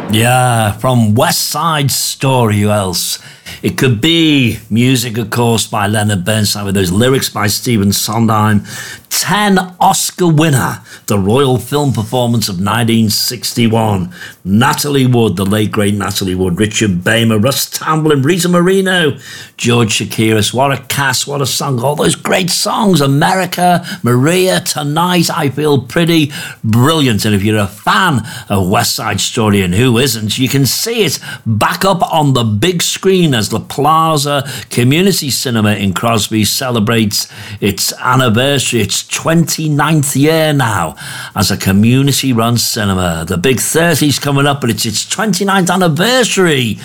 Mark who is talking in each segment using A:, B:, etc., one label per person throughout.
A: Yeah, from West Side Story, who else? It could be music, of course, by Leonard Bernstein with those lyrics by Stephen Sondheim. 10 Oscar winner, the Royal Film Performance of 1961. Natalie Wood, the late great Natalie Wood, Richard Beymer, Russ Tamblyn, Rita Moreno, George Chakiris. What a cast, what a song. All those great songs. America, Maria, Tonight, I Feel Pretty. Brilliant. And if you're a fan of West Side Story, and who isn't, you can see it back up on the big screen as the Plaza Community Cinema in Crosby celebrates its anniversary. Its 29th year now as a community-run cinema. The big 30's coming up, but it's its 29th anniversary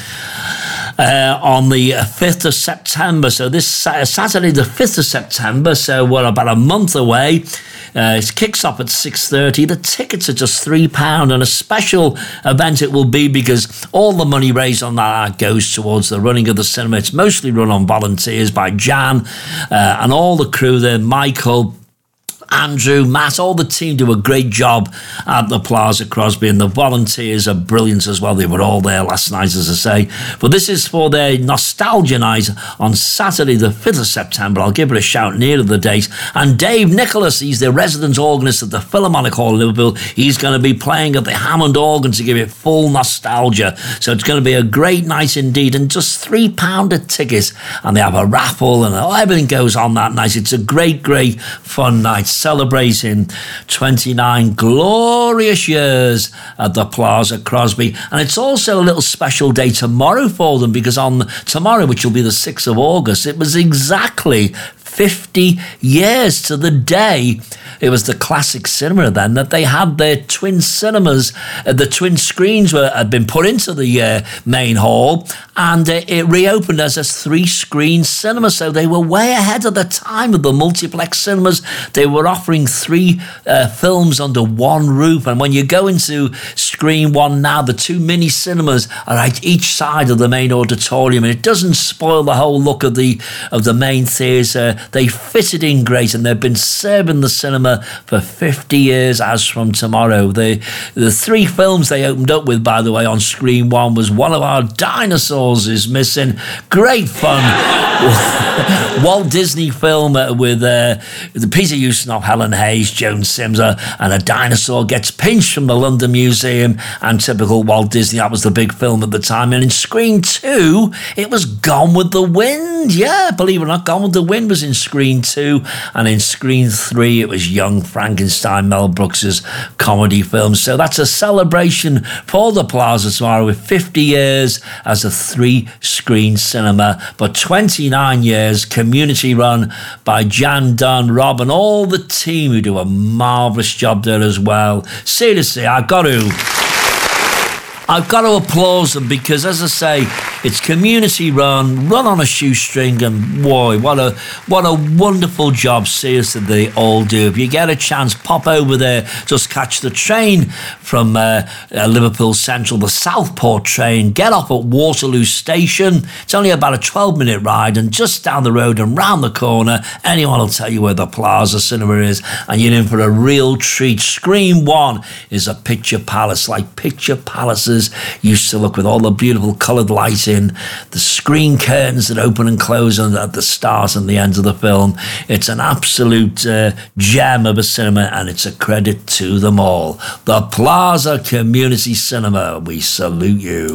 A: on the 5th of September. So this Saturday, the 5th of September, so we're about a month away. It kicks off at 6:30. The tickets are just £3, and a special event it will be because all the money raised on that goes towards the running of the cinema. It's mostly run on volunteers by Jan and all the crew there, Michael, Andrew, Matt, all the team do a great job at the Plaza Crosby, and the volunteers are brilliant as well. They were all there last night, as I say. But this is for their nostalgia night on Saturday, the 5th of September. I'll give it a shout nearer the date. And Dave Nicholas, he's the resident organist at the Philharmonic Hall in Liverpool. He's going to be playing at the Hammond organ to give it full nostalgia. So it's going to be a great night indeed, and just £3 a ticket. And they have a raffle, and everything goes on that night. It's a great, great fun night, celebrating 29 glorious years at the Plaza Crosby. And it's also a little special day tomorrow for them, because on tomorrow, which will be the 6th of August, it was exactly 50 years to the day. It was the Classic Cinema then that they had their twin cinemas. The twin screens had been put into the main hall, and it reopened as a 3-screen cinema. So they were way ahead of the time of the multiplex cinemas. They were offering 3 films under one roof. And when you go into Screen 1 now, the 2 mini cinemas are at each side of the main auditorium, and it doesn't spoil the whole look of the main theatre. They fitted in great, and they've been serving the cinema for 50 years as from tomorrow. The 3 films they opened up with, by the way, on Screen 1 was One of Our Dinosaurs Is Missing. Great fun. Walt Disney film with Peter Ustinov, Helen Hayes, Joan Sims, and a dinosaur gets pinched from the London Museum, and typical Walt Disney. That was the big film at the time. And in Screen 2, it was Gone with the Wind. Yeah, believe it or not, Gone with the Wind was in Screen 2, and in Screen 3, it was Young Frankenstein, Mel Brooks's comedy film. So that's a celebration for the Plaza tomorrow with 50 years as a 3-screen cinema, but 29 years community run by Jan, Dunn, Rob, and all the team who do a marvellous job there as well. Seriously, I've got to applaud them because, as I say, it's community run on a shoestring, and boy, what a wonderful job, seriously, they all do. If you get a chance, pop over there, just catch the train from Liverpool Central, the Southport train, get off at Waterloo Station. It's only about a 12-minute ride, and just down the road and round the corner, anyone will tell you where the Plaza Cinema is, and you're in for a real treat. Screen 1 is a picture palace, like picture palaces used to look, with all the beautiful coloured lighting, the screen curtains that open and close at the start and the end of the film. It's an absolute gem of a cinema, and it's a credit to them all. The Plaza Community Cinema, we salute you.